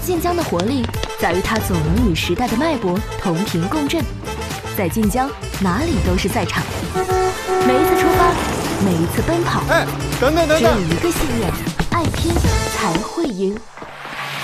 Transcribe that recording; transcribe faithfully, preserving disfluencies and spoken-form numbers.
晋江的活力在于它总能与时代的脉搏同频共振，在晋江哪里都是赛场。每一次出发，每一次奔跑， 哎，等等等等， 只有一个信念：爱拼才会赢。